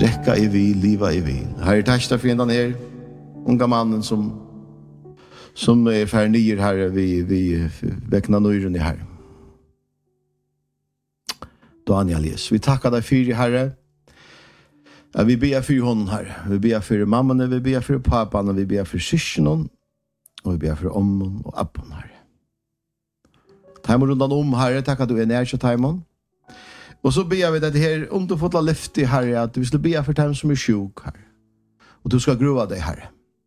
räcka i vi, liva i vi. Herre, tack för den här unga mannen som är för nyer, Herre, vi väckna nöjren i Herre. Daniel, yes. Vi tackar dig för Herre. Ja, vi ber för honom, Herre. Vi ber för mamman, vi ber för pappan, vi ber för syskonen, och vi ber för ommen och appen, Herre. Taimon rundan Herre, tack att du är nær til Taimon. Och så ber vi det här, om du fått la lyft i Herre, att du skulle be för dem som är sjuk, Herre. Och du ska grova dig, Herre.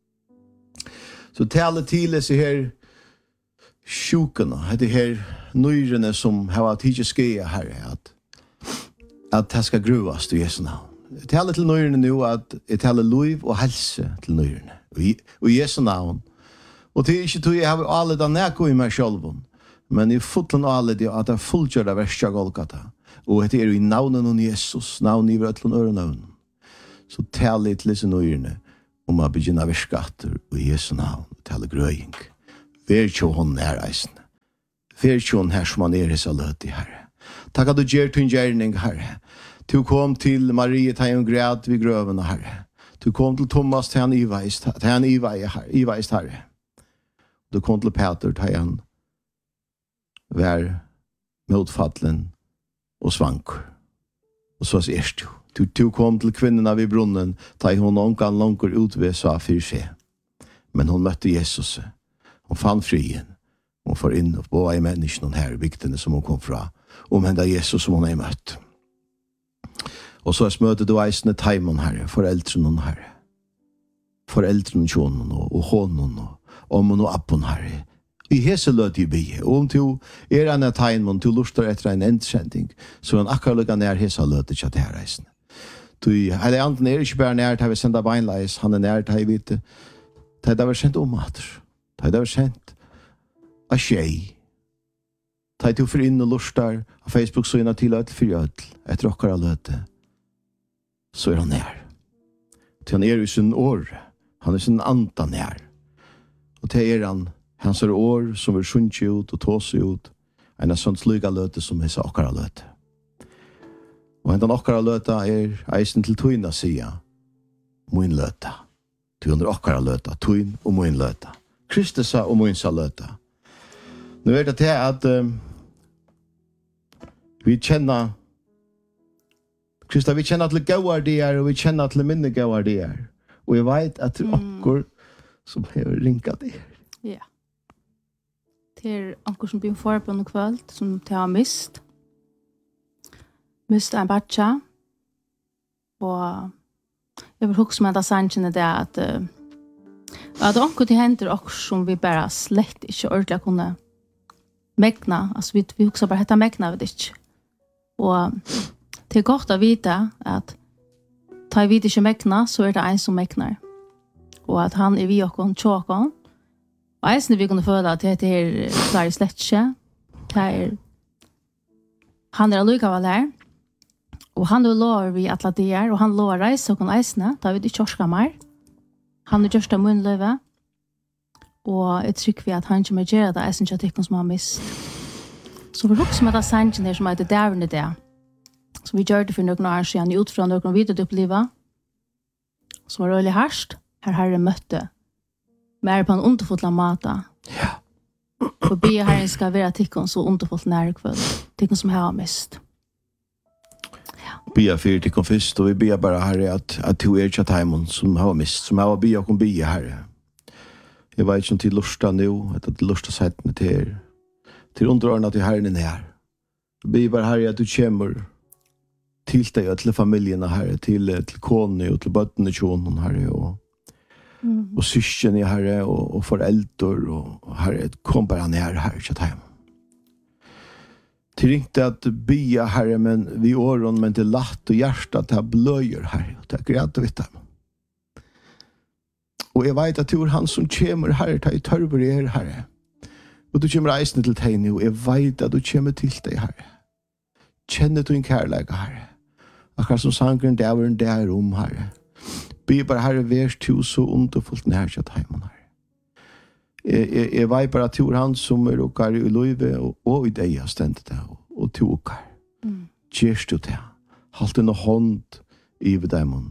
Så tala till sig här sjukarna, det här nöjrene som har tidigt skea, Herre, att det ska gruvas till Jesu namn. Tala till nöjrene nu att jag talar liv och hälsa till nöjrene. Och Jesu namn. Och det är inte att jag har alla den näko i mig själv, men i fotlen alla det att jag fullgör det värsta Golgata. Och det är i navnen om Jesus, navn i vrötlen öronavn. Så tala till dessa nöjrene om att begynna verskatter och i Jesu navn, tala gröjning. Vær tjo hon her eisen. Vær tjo hon her som han er hos alløt i Herre. Takk at du gjør til en gjerning, Herre. Du kom til Marie til en grad vid grøvene, Herre. Du kom til Thomas til han iveist, Herre. Du kom til Peter til han vær motfattelen og svanker. Og så er du. Du kom til kvinnorna vid brunnen, til hon ångan langer ut ved sa for seg. Men hon møtte Jesus. Hon fann frien. Hon får in och bo i människan här i bygden som hon kom fra. Omhända Jesus som hon har mött. Och så möter du eisne Taimon Herre, föräldern Herre. Föräldern tjonen och honom och om och appon Herre. I hese löt i bie. Och om du är en Taimon, du lustar efter en ändsändning, så en akkurat lukka nær hese löt i det här eisne. Du, eller anden är inte bara nær til vi senda beinleis, han är nær til vi vite. Det var sendt mater. Det var sendt av tjej. Det var for inn og lustar av Facebook-søgna til ødel for ødel. Etter okkara løte. Så han nær. Til han i sin år. Han sin anta nær. Og til hans år som vil sunnkje ut og tåse ut. En av sånt sluga løte som er okkara løte. Og hentan okkara løte eisen til tøyna sida. Moin løte. Du under okkara løta, tøyn og moin løta. Kristusa og moin sa løta. Nu det til at vi kjenner Krista, vi kjenner til gauar det er, og vi kjenner til minne gauar det er. Og jeg vet at det er okkur som har ringat det. Ja. Det er okkur som blir forbund kvöld, som det har mist. Mist en batcha. Og jag vill också med att sanningen det att det onkel till händer också som vi bara slett inte ordentligt kunna mäkna. Alltså vi också bara heta mäkna vet inte. Och det är gott att veta att tar vi inte mäkna så är det en som mäknar. Och att han är vi och en tjåkon. Och en som vi kunde föra att det är klar slett inte. Han är lukavall här. Og han lovar vi at det er, og han lovar reise og eisne, da vi ikke orsker mer. Han er gjørst av munnløve, og jeg trykker vi at han kommer gjøre det eisen til tikkene som har mist. Så vi også med det sangen her som er det dævende det, som vi gjør det for noen år siden, ut fra noen videoupplivet, som var veldig hardt, herre møtte, mer på en underfotla mata. Ja. Og be herren skal være tikkene så underfotla nære kveld, tikkene som har mist. Bia fyrir til konfist, og vi bia bara herre at du er tja Taimon som har mist, som har bia og bia herre. Jeg vet ikke om til lusta nu, at til lusta settene til underordna til herren her. Bia bara herre at du kommer til deg og til familien herre, til kone og til bøttene tjonen herre, og syskjen herre, og foreldre, og herre, kom bara nær herre tja Taimon. Till inte att bia herre, men vi åren, men till latt och hjärta att det blöjer herre. Och det är grejt att veta. Och jag vet att det är han som kommer herre, ta i törver er herre. Och du kommer reisende till dig nu, och jag vet att du kommer till dig herre. Känner du en kärlek herre. Akkurat som sangren däveren där om herre. Be bara herre, värst du så underfullt när jag tar hem herre. Jeg vet bare at det er han som er okkar i løyve og i deg har stendt det, og til okkar. Gjørst du det. Halt en hånd i dem.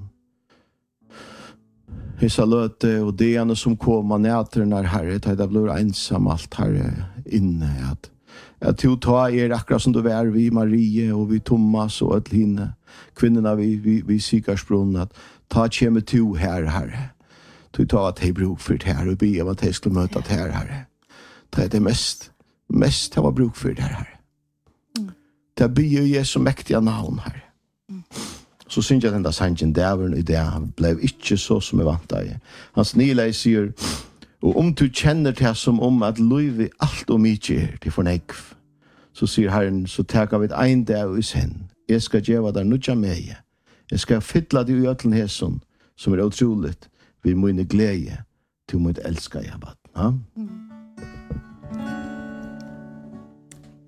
Hissa løte og det som kommer nætter når herre, det blir ensam alt herre inne, at du tar akkurat som du var vi Marie og vi Thomas og et henne, kvinnorna vi Sikarsbrunn, at ta kjemme to herre. Du tar at jeg bruk for det her, og be om at jeg skulle møte det herre. Det det mest jeg var bruk for det herre. Det blir jo Jesu mektige navn herre. Så synes jeg den der sangen, dæveren i det, ble ikke så som jeg vant deg. Hans Nilei sier, og du kjenner det som at livet alt og mye til fornekv, så sier Herren, så tager vi en dag i sen. Jeg skal gjøre der nødja meg. Jeg skal fylle det i øtlenhesen, som utroligt, vi må glede til å elske jeg. Ja?